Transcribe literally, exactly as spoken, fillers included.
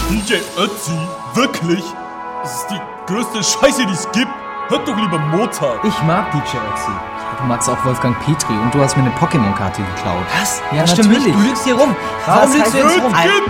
D J Ötzi? Wirklich? Das ist die größte Scheiße, die es gibt. Hört doch lieber Mozart. Ich mag D J Ötzi. Du magst auch Wolfgang Petri und du hast mir eine Pokémon-Karte geklaut. Was? Ja, das stimmt natürlich. nicht. Du lügst hier rum. Warum Was lügst heißt du jetzt das? rum? Kind,